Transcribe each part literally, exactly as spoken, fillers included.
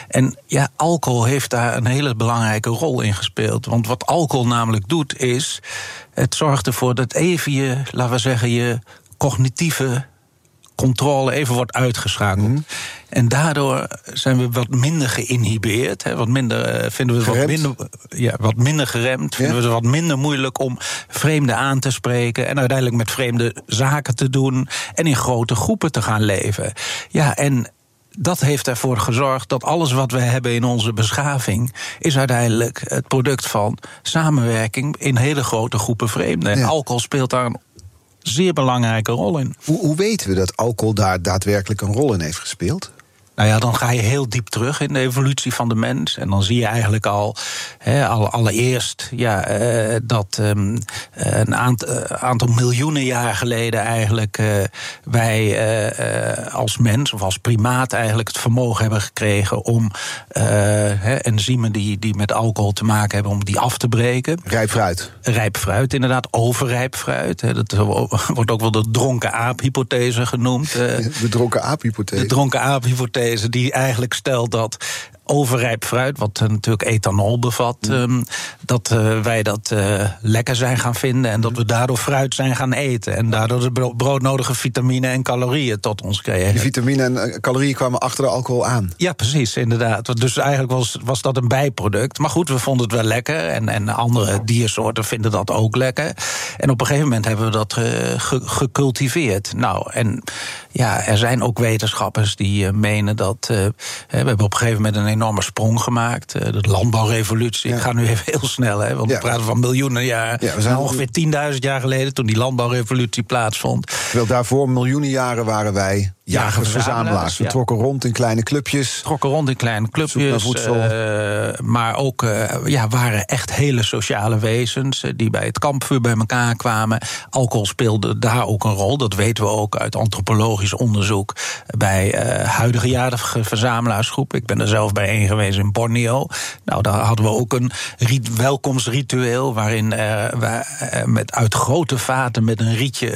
En ja, alcohol heeft daar een hele belangrijke rol in gespeeld. Want wat alcohol namelijk doet is, het zorgt ervoor dat even je, laten we zeggen, je cognitieve controle even wordt uitgeschakeld. Mm. En daardoor zijn we wat minder geïnhibeerd. Hè, wat minder, uh, vinden we het wat minder, ja, wat minder geremd. Vinden ja. we het wat minder moeilijk om vreemden aan te spreken. En uiteindelijk met vreemde zaken te doen. En in grote groepen te gaan leven. Ja, en dat heeft ervoor gezorgd dat alles wat we hebben in onze beschaving is uiteindelijk het product van samenwerking in hele grote groepen vreemden. En ja. alcohol speelt daar een zeer belangrijke rol in. Hoe, hoe weten we dat alcohol daar daadwerkelijk een rol in heeft gespeeld? Nou ja, dan ga je heel diep terug in de evolutie van de mens. En dan zie je eigenlijk al, he, al allereerst ja, uh, dat um, een aantal, uh, aantal miljoenen jaar geleden eigenlijk uh, wij uh, uh, als mens of als primaat eigenlijk het vermogen hebben gekregen om uh, he, enzymen die, die met alcohol te maken hebben, om die af te breken. Rijp fruit. Rijp fruit, inderdaad, overrijp fruit. He, dat wordt ook wel de dronken aap-hypothese genoemd. Uh, de dronken aap-hypothese. De dronken aap-hypothese. Die eigenlijk stelt dat overrijp fruit, wat natuurlijk ethanol bevat, mm. um, dat uh, wij dat uh, lekker zijn gaan vinden en dat we daardoor fruit zijn gaan eten. En daardoor de broodnodige vitamine en calorieën tot ons kregen. Die vitamine en calorieën kwamen achter de alcohol aan. Ja, precies, inderdaad. Dus eigenlijk was, was dat een bijproduct. Maar goed, we vonden het wel lekker. En, en andere diersoorten vinden dat ook lekker. En op een gegeven moment hebben we dat uh, ge, gecultiveerd. Nou, en ja, er zijn ook wetenschappers die uh, menen dat Uh, we hebben op een gegeven moment een enorme sprong gemaakt. Uh, de landbouwrevolutie. Ja. Ik ga nu even heel snel, hè, want ja. we praten van miljoenen jaar. Ja, we zijn ongeveer tienduizend jaar geleden, toen die landbouwrevolutie plaatsvond. Terwijl daarvoor miljoenen jaren waren wij jagers-verzamelaars. We ja. trokken rond in kleine clubjes. Trokken rond in kleine clubjes. Uh, maar ook uh, ja, waren echt hele sociale wezens uh, die bij het kampvuur bij elkaar kwamen. Alcohol speelde daar ook een rol. Dat weten we ook uit antropologisch onderzoek bij uh, huidige jager-verzamelaarsgroepen. Ik ben er zelf bij één geweest in Borneo. Nou, daar hadden we ook een rit- welkomstritueel waarin uh, we uh, met uit grote vaten met een rietje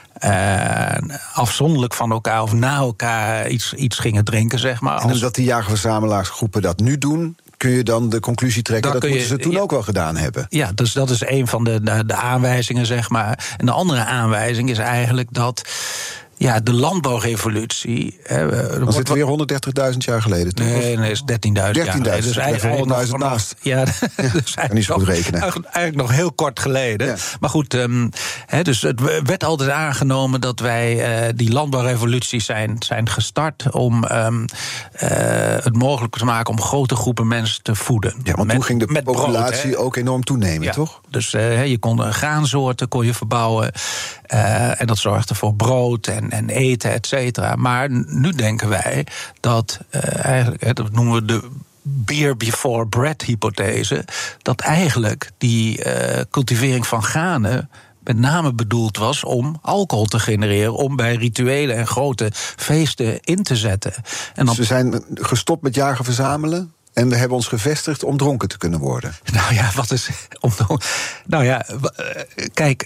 Uh, afzonderlijk van elkaar of na elkaar iets, iets gingen drinken, zeg maar. En omdat die jager-verzamelaarsgroepen dat nu doen, kun je dan de conclusie trekken dat, dat moeten je, ze toen ja, ook wel gedaan hebben. Ja, dus dat is een van de, de, de aanwijzingen, zeg maar. En de andere aanwijzing is eigenlijk dat ja, de landbouwrevolutie. Hè, dan zitten we weer honderddertigduizend jaar geleden, toch? Nee, nee, is dertienduizend jaar geleden. Dus eigenlijk honderdduizend naast. Ja, ja, dus eigenlijk niet zo goed nog, rekenen. Eigenlijk nog heel kort geleden. Ja. Maar goed, um, hè, dus het werd altijd aangenomen dat wij uh, die landbouwrevoluties zijn, zijn gestart om um, uh, het mogelijk te maken om grote groepen mensen te voeden. Ja, want met, toen ging de populatie brood, ook enorm toenemen, ja, toch? Dus uh, je kon graansoorten kon je verbouwen. Uh, en dat zorgde voor brood en, en eten, et cetera. Maar nu denken wij dat uh, eigenlijk, dat noemen we de beer before bread hypothese, dat eigenlijk die uh, cultivering van granen met name bedoeld was om alcohol te genereren, om bij rituelen en grote feesten in te zetten. En dan, dus we zijn gestopt met jagen verzamelen en we hebben ons gevestigd om dronken te kunnen worden. Nou ja, wat is om, nou ja, kijk,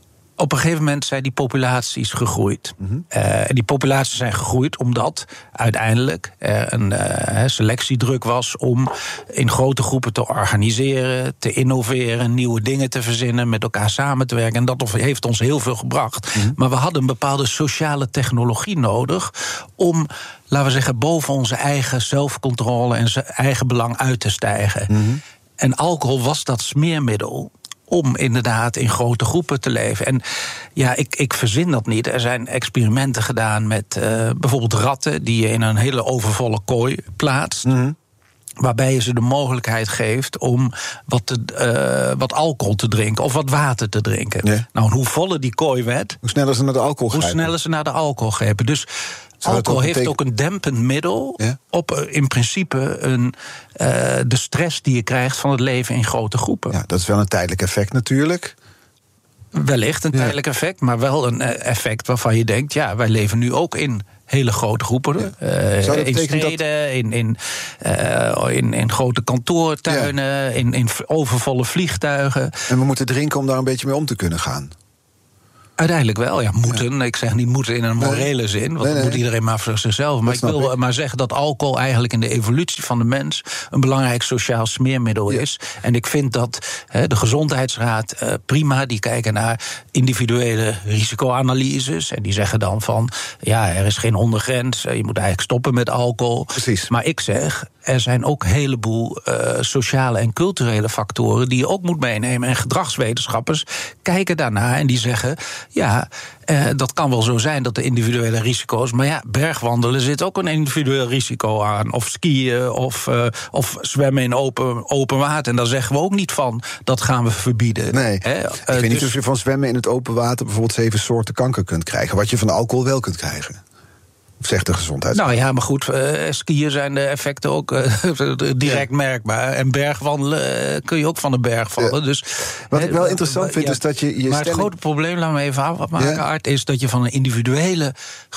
op een gegeven moment zijn die populaties gegroeid. Mm-hmm. Uh, en die populaties zijn gegroeid omdat uiteindelijk er een uh, selectiedruk was om in grote groepen te organiseren, te innoveren, nieuwe dingen te verzinnen, met elkaar samen te werken. En dat heeft ons heel veel gebracht. Mm-hmm. Maar we hadden een bepaalde sociale technologie nodig om, laten we zeggen, boven onze eigen zelfcontrole en zijn eigen belang uit te stijgen. Mm-hmm. En alcohol was dat smeermiddel om inderdaad in grote groepen te leven. En ja, ik, ik verzin dat niet. Er zijn experimenten gedaan met uh, bijvoorbeeld ratten die je in een hele overvolle kooi plaatst. Mm-hmm. Waarbij je ze de mogelijkheid geeft om wat, te, uh, wat alcohol te drinken of wat water te drinken. Ja. Nou, hoe voller die kooi werd, hoe sneller ze naar de alcohol hoe grijpen. sneller ze naar de alcohol grepen. Dus Zou alcohol heeft betek- ook een dempend middel ja? op uh, in principe een, uh, de stress die je krijgt van het leven in grote groepen. Ja, dat is wel een tijdelijk effect natuurlijk. Wellicht een ja. tijdelijk effect, maar wel een effect waarvan je denkt, ja, wij leven nu ook in hele grote groepen. Ja. Uh, in steden, dat... in, in, uh, in, in grote kantoortuinen, ja. in, in overvolle vliegtuigen. En we moeten drinken om daar een beetje mee om te kunnen gaan. Uiteindelijk wel, ja, moeten. Ja. Ik zeg niet moeten in een morele nee. zin, want nee, nee. dat moet iedereen maar voor zichzelf. Maar dat ik wil ik. maar zeggen dat alcohol eigenlijk in de evolutie van de mens een belangrijk sociaal smeermiddel ja. is. En ik vind dat he, de Gezondheidsraad uh, prima, die kijken naar individuele risicoanalyses. En die zeggen dan van, ja, er is geen ondergrens, je moet eigenlijk stoppen met alcohol. Precies. Maar ik zeg, er zijn ook een heleboel uh, sociale en culturele factoren die je ook moet meenemen. En gedragswetenschappers kijken daarnaar en die zeggen, ja, uh, dat kan wel zo zijn dat de individuele risico's, maar ja, bergwandelen zit ook een individueel risico aan. Of skiën, of, uh, of zwemmen in open, open water. En daar zeggen we ook niet van, dat gaan we verbieden. Nee, He, uh, ik weet dus niet of je van zwemmen in het open water bijvoorbeeld zeven soorten kanker kunt krijgen, wat je van alcohol wel kunt krijgen. Zegt de gezondheid. Nou ja, maar goed, uh, skiën zijn de effecten ook uh, direct ja. merkbaar. En bergwandelen uh, kun je ook van de berg vallen. Ja. Dus, wat ik wel uh, interessant vind, ja, is dat je... je maar stelling... het grote probleem, laten we even afmaken, ja. Art, is dat je van een individuele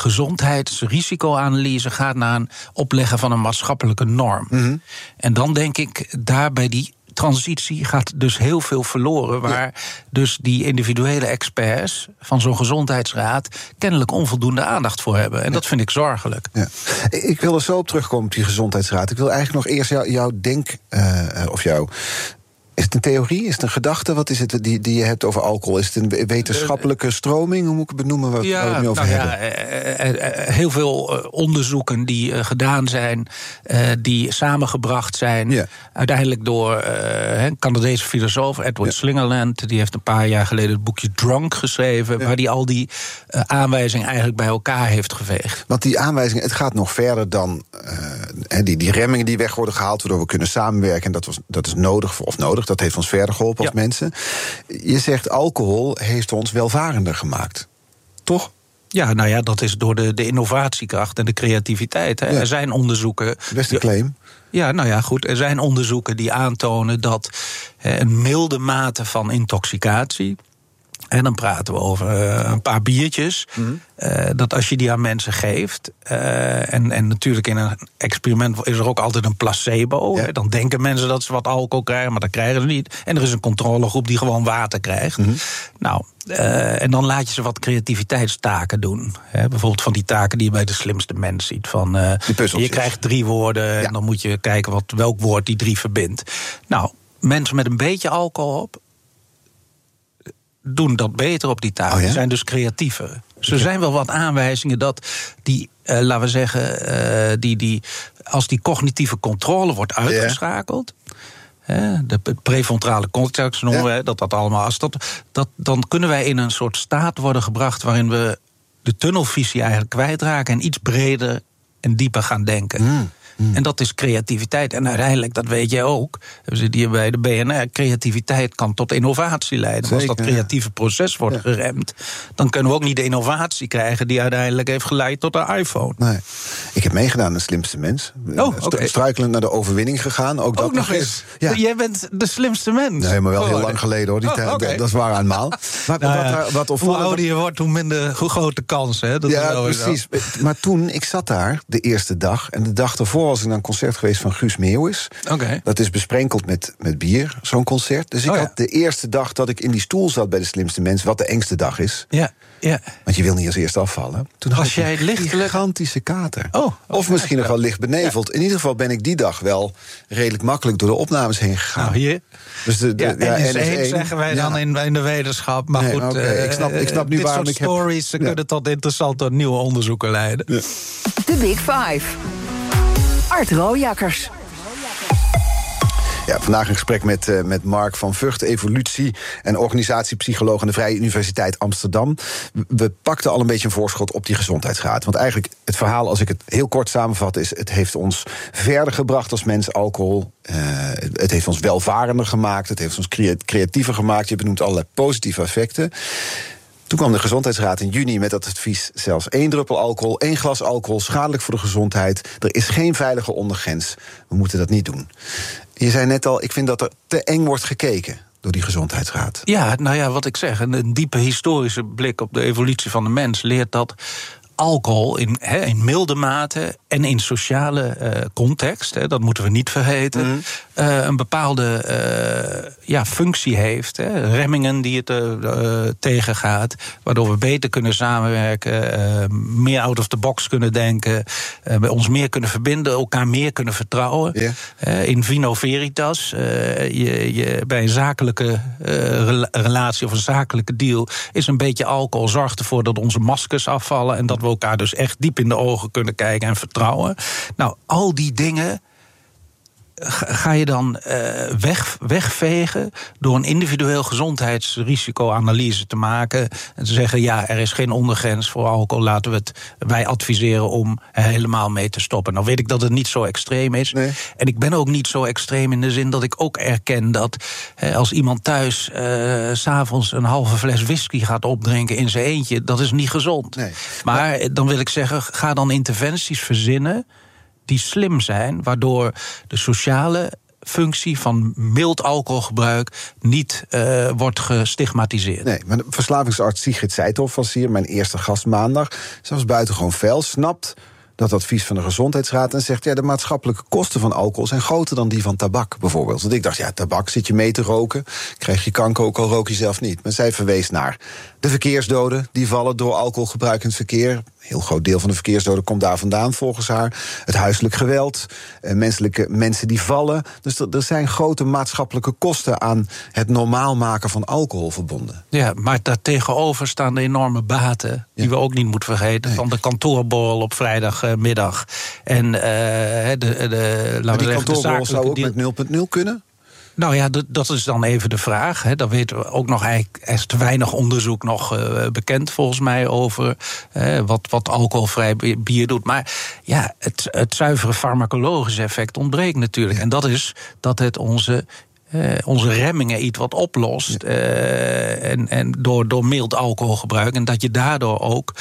gezondheidsrisicoanalyse gaat naar een opleggen van een maatschappelijke norm. Mm-hmm. En dan denk ik, daar bij die transitie gaat dus heel veel verloren, waar ja. dus die individuele experts van zo'n gezondheidsraad kennelijk onvoldoende aandacht voor hebben. En ja. dat vind ik zorgelijk. Ja. Ik wil er zo op terugkomen op die gezondheidsraad. Ik wil eigenlijk nog eerst jou, jouw denk, uh, of jouw... Is het een theorie? Is het een gedachte? Wat is het die, die je hebt over alcohol? Is het een wetenschappelijke stroming? Hoe moet ik het benoemen? Wat ja, we het nu over nou hebben? Ja, heel veel onderzoeken die gedaan zijn, die samengebracht zijn. Ja. Uiteindelijk door een Canadese filosoof, Edward ja. Slingerland. Die heeft een paar jaar geleden het boekje Drunk geschreven, ja. waar die al die aanwijzingen eigenlijk bij elkaar heeft geveegd. Want die aanwijzingen, het gaat nog verder dan uh, die, die remmingen die weg worden gehaald, waardoor we kunnen samenwerken. En dat, was, dat is nodig, of nodig. Dat heeft ons verder geholpen als ja. mensen. Je zegt, alcohol heeft ons welvarender gemaakt. Toch? Ja, nou ja, dat is door de, de innovatiekracht en de creativiteit. Hè. Ja. Er zijn onderzoeken... Beste claim. Ja, nou ja, goed. Er zijn onderzoeken die aantonen dat hè, een milde mate van intoxicatie... En dan praten we over uh, een paar biertjes. Mm-hmm. Uh, dat als je die aan mensen geeft... Uh, en, en natuurlijk in een experiment is er ook altijd een placebo. Ja. Dan denken mensen dat ze wat alcohol krijgen, maar dat krijgen ze niet. En er is een controlegroep die gewoon water krijgt. Mm-hmm. Nou, uh, en dan laat je ze wat creativiteitstaken doen. Hè, bijvoorbeeld van die taken die je bij de slimste mens ziet. Van, uh, je krijgt drie woorden ja. en dan moet je kijken wat, welk woord die drie verbindt. Nou, mensen met een beetje alcohol op... doen dat beter op die taak. Oh ja? Ze zijn dus creatiever. Dus er zijn wel wat aanwijzingen dat die, uh, laten we zeggen, uh, die, die, als die cognitieve controle wordt uitgeschakeld, yeah. uh, de prefrontale cortex noemen yeah. we, dat dat allemaal, als dat, dat, dan kunnen wij in een soort staat worden gebracht waarin we de tunnelvisie eigenlijk kwijtraken en iets breder en dieper gaan denken. Mm. Hmm. En dat is creativiteit. En uiteindelijk, dat weet jij ook, we zitten hier bij de B N R, creativiteit kan tot innovatie leiden. Zeker, als dat creatieve ja. proces wordt ja. geremd, dan kunnen we ook niet de innovatie krijgen die uiteindelijk heeft geleid tot een iPhone. Nee. Ik heb meegedaan aan de slimste mens. Oh, okay. Struikelend naar de overwinning gegaan. Ook, ook dat nog eens. Ja. Jij bent de slimste mens. Nee, maar wel oh, heel lang geleden hoor. Die oh, okay. Dat is waar eenmaal. Maar nou, wat, ja. wat, wat hoe ouder je wordt, hoe minder hoe groot de kans. Hè? Dat ja, is precies. Zo. Maar toen, ik zat daar de eerste dag. En de dag ervoor was ik naar een concert geweest van Guus Meeuwis. Okay. Dat is besprenkeld met, met bier, zo'n concert. Dus ik oh, ja. had de eerste dag dat ik in die stoel zat bij de slimste mens, wat de engste dag is. Ja, ja. Want je wil niet als eerste afvallen. Toen was jij een lichtelijk gigantische kater. Oh, oh, of misschien ja. nog wel licht beneveld. Ja. In ieder geval ben ik die dag wel redelijk makkelijk door de opnames heen gegaan. Nou, hier. Dus de, de, ja, ja, N S één zeggen wij ja. dan in, in de wetenschap. Maar nee, goed, okay. uh, ik, snap, ik snap nu dit waarom soort ik heb... stories kunnen ja. tot interessante nieuwe onderzoeken leiden. Ja. De Big Five. Art Rooijakkers. Ja, vandaag een gesprek met, uh, met Mark van Vught, evolutie- en organisatiepsycholoog aan de Vrije Universiteit Amsterdam. We pakten al een beetje een voorschot op die gezondheidsraad. Want eigenlijk het verhaal, als ik het heel kort samenvat, is: het heeft ons verder gebracht als mens, alcohol. Uh, het heeft ons welvarender gemaakt, het heeft ons creatiever gemaakt. Je benoemt allerlei positieve effecten. Toen kwam de Gezondheidsraad in juni met dat advies: zelfs één druppel alcohol, één glas alcohol, schadelijk voor de gezondheid. Er is geen veilige ondergrens. We moeten dat niet doen. Je zei net al, ik vind dat er te eng wordt gekeken door die Gezondheidsraad. Ja, nou ja, wat ik zeg, een, een diepe historische blik op de evolutie van de mens leert dat alcohol in, he, in milde mate en in sociale uh, context, he, dat moeten we niet vergeten, mm. uh, een bepaalde uh, ja, functie heeft. He, remmingen die het uh, uh, tegengaat, waardoor we beter kunnen samenwerken, uh, meer out of the box kunnen denken, uh, bij ons meer kunnen verbinden, elkaar meer kunnen vertrouwen. Yeah. Uh, in vino veritas, uh, je, je, bij een zakelijke uh, relatie of een zakelijke deal is een beetje alcohol, zorgt ervoor dat onze maskers afvallen en dat we elkaar dus echt diep in de ogen kunnen kijken en vertrouwen. Nou, al die dingen ga je dan uh, weg, wegvegen door een individueel gezondheidsrisicoanalyse te maken en te zeggen, ja, er is geen ondergrens voor alcohol, laten we het wij adviseren om er helemaal mee te stoppen. Nou weet ik dat het niet zo extreem is. Nee. En ik ben ook niet zo extreem in de zin dat ik ook erken dat hè, als iemand thuis uh, 's avonds een halve fles whisky gaat opdrinken in zijn eentje, dat is niet gezond. Nee. Maar dan wil ik zeggen, ga dan interventies verzinnen die slim zijn, waardoor de sociale functie van mild alcoholgebruik niet uh, wordt gestigmatiseerd. Nee, maar de verslavingsarts Sigrid Seithoff was hier, mijn eerste gast maandag. Ze was buitengewoon fel, snapt dat advies van de Gezondheidsraad en zegt, ja, de maatschappelijke kosten van alcohol zijn groter dan die van tabak bijvoorbeeld. Want ik dacht, ja, tabak zit je mee te roken, krijg je kanker, ook al rook je zelf niet. Maar zij verwees naar de verkeersdoden die vallen door alcoholgebruik in het verkeer. Een heel groot deel van de verkeersdoden komt daar vandaan, volgens haar. Het huiselijk geweld, menselijke mensen die vallen. Dus er, er zijn grote maatschappelijke kosten aan het normaal maken van alcohol verbonden. Ja, maar daartegenover staan de enorme baten, die ja. we ook niet moeten vergeten. Nee. Van de kantoorborrel op vrijdagmiddag. En uh, de, de, de, maar die kantoorborrel zou ook met nul punt nul kunnen? Nou ja, dat, dat is dan even de vraag. Hè. Dan weten we ook nog eigenlijk, er is te weinig onderzoek nog uh, bekend volgens mij over uh, wat, wat alcoholvrij bier doet. Maar ja, het, het zuivere farmacologische effect ontbreekt natuurlijk. Ja. En dat is dat het onze Uh, onze remmingen iets wat oplost. Uh, en en door, door mild alcoholgebruik. En dat je daardoor ook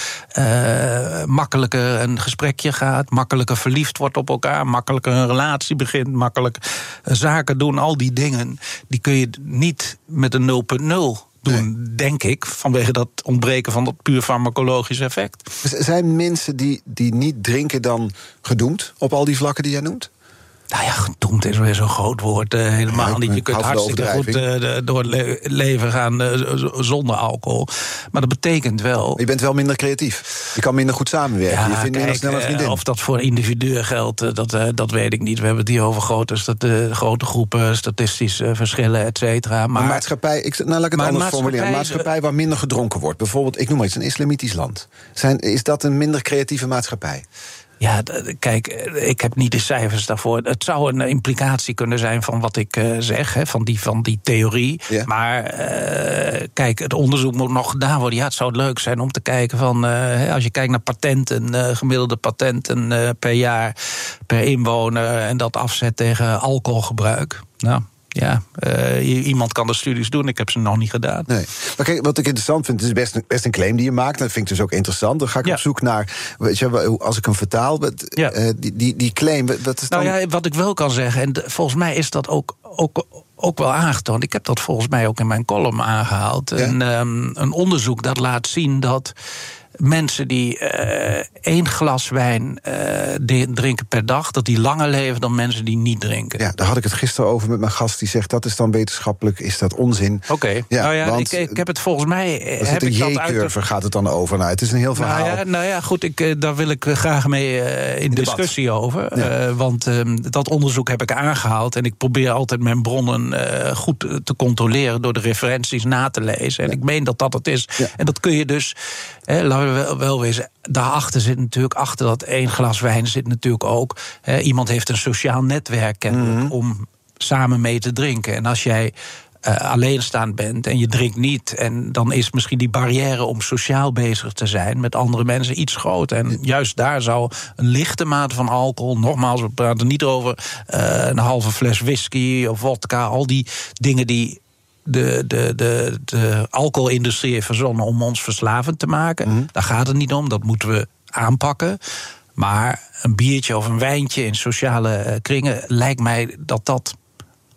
uh, makkelijker een gesprekje gaat, makkelijker verliefd wordt op elkaar, makkelijker een relatie begint, makkelijk uh, zaken doen. Al die dingen, die kun je niet met een nul punt nul doen, nee. denk ik, vanwege dat ontbreken van dat puur farmacologisch effect. Zijn mensen die, die niet drinken dan gedoemd op al die vlakken die jij noemt? Nou ja, gedoemd is weer zo'n groot woord. Uh, helemaal ja, niet. Je kunt hartstikke goed uh, door het le- leven gaan uh, zonder alcohol. Maar dat betekent wel... Je bent wel minder creatief. Je kan minder goed samenwerken. Ja, je vindt minder snel een vriendin. Uh, of dat voor individuen geldt, uh, dat, uh, dat weet ik niet. We hebben het hier over grote, stat- uh, grote groepen, statistische uh, verschillen, et cetera. Maar, maar maatschappij, ik, nou, laat ik het anders formuleren. Een maatschappij waar minder gedronken wordt. Bijvoorbeeld, ik noem maar iets, een islamitisch land. Zijn, is dat een minder creatieve maatschappij? Ja, kijk, ik heb niet de cijfers daarvoor. Het zou een implicatie kunnen zijn van wat ik uh, zeg, hè, van, die, van die theorie. Ja. Maar uh, kijk, het onderzoek moet nog gedaan worden. Ja, het zou leuk zijn om te kijken van, uh, als je kijkt naar patenten, uh, gemiddelde patenten uh, per jaar, per inwoner, en dat afzet tegen alcoholgebruik. Nou, ja, uh, iemand kan de studies doen, ik heb ze nog niet gedaan. Nee. Maar kijk, wat ik interessant vind, het is best een, best een claim die je maakt. Dat vind ik dus ook interessant. Dan ga ik ja. op zoek naar, weet je, als ik hem vertaal, ja. uh, die, die, die claim, wat is dan... Nou ja, wat ik wel kan zeggen, en de, volgens mij is dat ook, ook, ook wel aangetoond. Ik heb dat volgens mij ook in mijn column aangehaald. Ja. Een, um, een onderzoek dat laat zien dat mensen die uh, één glas wijn uh, drinken per dag, dat die langer leven dan mensen die niet drinken. Ja, daar had ik het gisteren over met mijn gast. Die zegt, dat is dan wetenschappelijk, is dat onzin? Oké, okay. ja, nou ja, ik, ik heb het volgens mij... Als het een J-curve gaat het dan over. Nou, het is een heel verhaal. Nou ja, nou ja goed, ik, daar wil ik graag mee uh, in discussie debat. over. Ja. Uh, want uh, dat onderzoek heb ik aangehaald. En ik probeer altijd mijn bronnen uh, goed te controleren door de referenties na te lezen. En ja. ik meen dat dat het is. Ja. En dat kun je dus... Hè, laten we wel, wel wezen, daarachter zit natuurlijk, achter dat één glas wijn zit natuurlijk ook, hè, iemand heeft een sociaal netwerk kennelijk, mm-hmm. om samen mee te drinken. En als jij uh, alleenstaand bent en je drinkt niet, en dan is misschien die barrière om sociaal bezig te zijn met andere mensen iets groter. En juist daar zou een lichte mate van alcohol, nogmaals, we praten niet over uh, een halve fles whisky of vodka, al die dingen die De, de, de, de alcoholindustrie heeft verzonnen om ons verslavend te maken. Mm-hmm. Daar gaat het niet om, dat moeten we aanpakken. Maar een biertje of een wijntje in sociale kringen, lijkt mij dat dat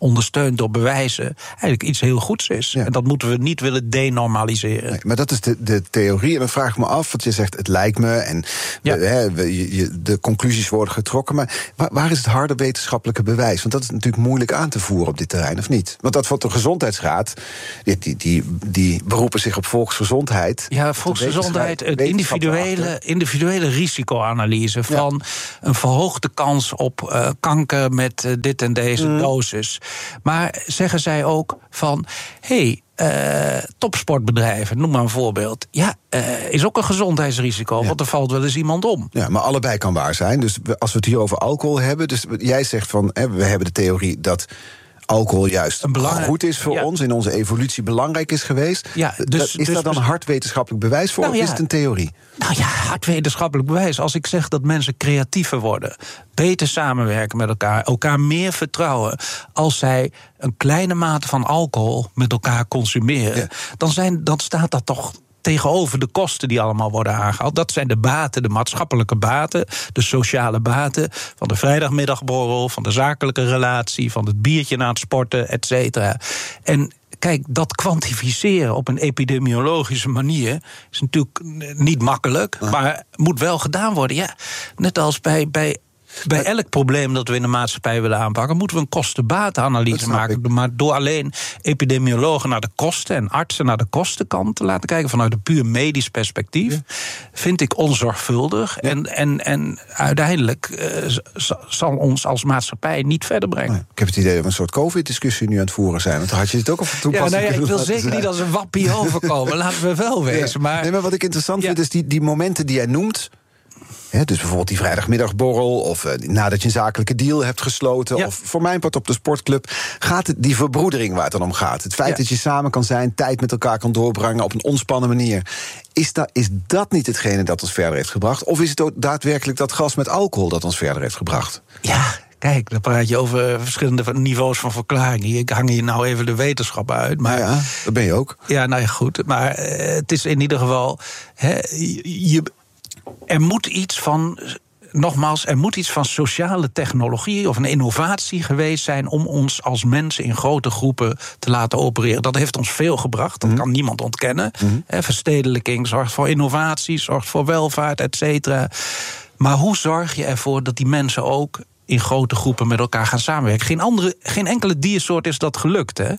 ondersteund door bewijzen, eigenlijk iets heel goeds is. Ja. En dat moeten we niet willen denormaliseren. Nee, maar dat is de, de theorie. En dan vraag ik me af, want je zegt het lijkt me, en ja. de, he, je, je, de conclusies worden getrokken. Maar waar, waar is het harde wetenschappelijke bewijs? Want dat is natuurlijk moeilijk aan te voeren op dit terrein, of niet? Want dat van de Gezondheidsraad, die, die, die, die beroepen zich op volksgezondheid. Ja, volksgezondheid, het individuele, individuele risicoanalyse van ja. een verhoogde kans op uh, kanker met uh, dit en deze mm. dosis. Maar zeggen zij ook van, hé, hey, uh, topsportbedrijven, noem maar een voorbeeld. Ja, uh, is ook een gezondheidsrisico, ja. want er valt wel eens iemand om. Ja, maar allebei kan waar zijn. Dus als we het hier over alcohol hebben, dus jij zegt van, hè, we hebben de theorie dat alcohol juist belangrijk, goed is voor ja. ons, in onze evolutie belangrijk is geweest. Ja, dus, dat, is dus, dat dan dus, hard wetenschappelijk bewijs voor, nou, of is ja. het een theorie? Nou ja, hard wetenschappelijk bewijs. Als ik zeg dat mensen creatiever worden, beter samenwerken met elkaar, elkaar meer vertrouwen, als zij een kleine mate van alcohol met elkaar consumeren, ja. dan, zijn, dan staat dat toch tegenover de kosten die allemaal worden aangehaald. Dat zijn de baten, de maatschappelijke baten, de sociale baten van de vrijdagmiddagborrel, van de zakelijke relatie, van het biertje na het sporten, et cetera. En kijk, dat kwantificeren op een epidemiologische manier is natuurlijk niet makkelijk, ja. maar moet wel gedaan worden. Ja, net als bij, bij Bij elk probleem dat we in de maatschappij willen aanpakken, moeten we een kosten-batenanalyse maken. Ik. Maar door alleen epidemiologen naar de kosten en artsen naar de kostenkant te laten kijken vanuit een puur medisch perspectief, ja. vind ik onzorgvuldig. Ja. En, en, en uiteindelijk uh, zal ons als maatschappij niet verder brengen. Ja. Ik heb het idee dat we een soort COVID-discussie nu aan het voeren zijn. Want dan had je dit ook al van toepassing. Ja, nou ja, ik wil zeker zijn. Niet als een wappie overkomen. Laten we wel wezen. Ja. Maar, nee, maar wat ik interessant ja. vind is die, die momenten die jij noemt. He, dus bijvoorbeeld die vrijdagmiddagborrel, of uh, nadat je een zakelijke deal hebt gesloten, ja. of voor mijn part op de sportclub, gaat het die verbroedering waar het dan om gaat. Het feit ja. dat je samen kan zijn, tijd met elkaar kan doorbrengen op een ontspannen manier. Is dat, is dat niet hetgene dat ons verder heeft gebracht? Of is het ook daadwerkelijk dat gas met alcohol dat ons verder heeft gebracht? Ja, kijk, dan praat je over verschillende niveaus van verklaring. Ik hang hier nou even de wetenschap uit. Maar, ja, dat ben je ook. Ja, nou ja, goed. Maar uh, het is in ieder geval, He, je... Er moet iets van, nogmaals, er moet iets van sociale technologie of een innovatie geweest zijn om ons als mensen in grote groepen te laten opereren. Dat heeft ons veel gebracht, dat mm-hmm. kan niemand ontkennen. Mm-hmm. Verstedelijking zorgt voor innovatie, zorgt voor welvaart, et cetera. Maar hoe zorg je ervoor dat die mensen ook in grote groepen met elkaar gaan samenwerken? Geen, andere, geen enkele diersoort is dat gelukt. Hè?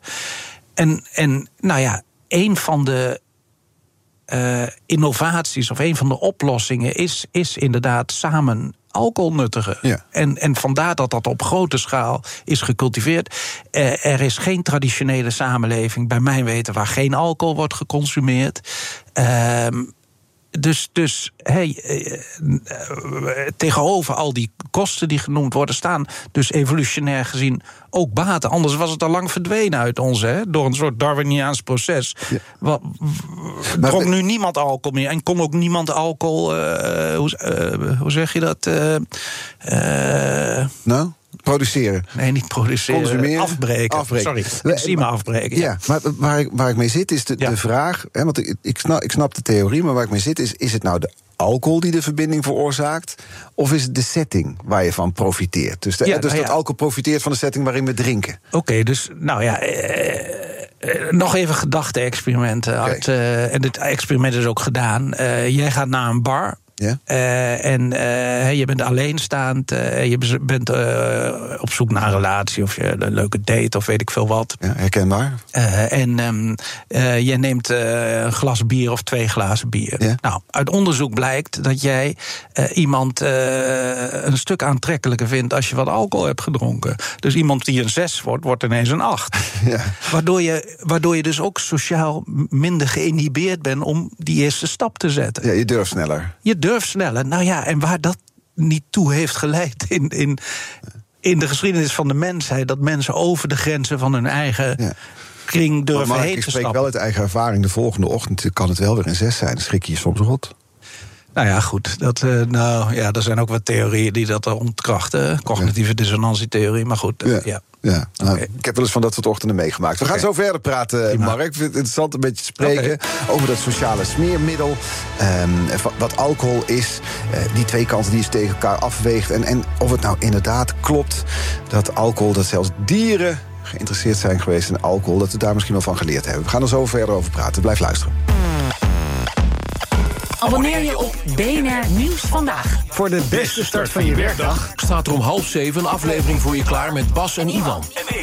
En, en nou ja, een van de Uh, innovaties of een van de oplossingen is, is inderdaad samen alcohol nuttigen. Ja. En, en vandaar dat dat op grote schaal is gecultiveerd. Uh, er is geen traditionele samenleving, bij mijn weten, waar geen alcohol wordt geconsumeerd. Uh, Dus, dus hey, uh, uh, tegenover al die kosten die genoemd worden, staan dus evolutionair gezien ook baten. Anders was het al lang verdwenen uit ons, hè, door een soort Darwiniaans proces. Ja. Wat, dronk nu niemand alcohol meer en kon ook niemand alcohol, uh, hoe, uh, hoe zeg je dat? Uh, uh, nou? Produceren. Nee, niet produceren. Consumeren. Afbreken. afbreken. Sorry, enzymen afbreken. Ja, ja, maar waar ik, waar ik mee zit is de, ja. de vraag, hè, want ik, ik, snap, ik snap de theorie, maar waar ik mee zit is, is het nou de alcohol die de verbinding veroorzaakt, of is het de setting waar je van profiteert? Dus, de, ja, dus nou dat ja. alcohol profiteert van de setting waarin we drinken. Oké, okay, dus nou ja, eh, nog even gedachte-experimenten. Okay. Uh, en dit experiment is ook gedaan. Uh, jij gaat naar een bar. Ja. Uh, en uh, je bent alleenstaand, uh, je bent uh, op zoek naar een relatie of je, een leuke date of weet ik veel wat. Ja, herkenbaar. Uh, en um, uh, je neemt uh, een glas bier of twee glazen bier. Ja. Nou, uit onderzoek blijkt dat jij uh, iemand uh, een stuk aantrekkelijker vindt als je wat alcohol hebt gedronken. Dus iemand die een zes wordt, wordt ineens een acht. Ja. Waardoor je, waardoor je dus ook sociaal minder geïnhibeerd bent om die eerste stap te zetten. Ja, je durft sneller. Je durft sneller. Nou ja, en waar dat niet toe heeft geleid in, in, in de geschiedenis van de mensheid, dat mensen over de grenzen van hun eigen ja. kring durven maar Mark, heen te stappen. Ik spreek wel uit eigen ervaring. De volgende ochtend kan het wel weer een zes zijn. Dan schrik je je soms rot. Nou ja, goed. Dat, uh, nou, ja, er zijn ook wat theorieën die dat ontkrachten. Cognitieve ja. dissonantietheorie, maar goed. Uh, ja. ja. Ja, nou, okay. Ik heb wel eens van dat soort ochtenden meegemaakt. We okay. gaan zo verder praten, Prima. Mark. Ik vind het interessant een beetje te spreken okay. over dat sociale smeermiddel. Um, wat alcohol is. Uh, die twee kanten die je tegen elkaar afweegt. En, en of het nou inderdaad klopt dat alcohol, dat zelfs dieren geïnteresseerd zijn geweest in alcohol, dat we daar misschien wel van geleerd hebben. We gaan er zo verder over praten. Blijf luisteren. Abonneer je op B N R Nieuws Vandaag. Voor de beste start van je werkdag staat er om half zeven een aflevering voor je klaar met Bas en Iwan.